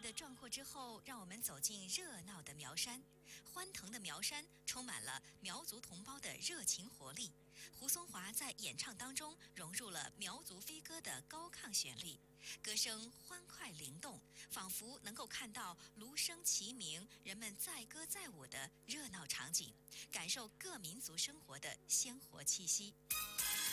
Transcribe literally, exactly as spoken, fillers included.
的壮阔之后，让我们走进热闹的苗山。欢腾的苗山充满了苗族同胞的热情活力。胡松华在演唱当中融入了苗族飞歌的高亢旋律，歌声欢快灵动，仿佛能够看到芦笙齐鸣，人们载歌载舞的热闹场景，感受各民族生活的鲜活气息。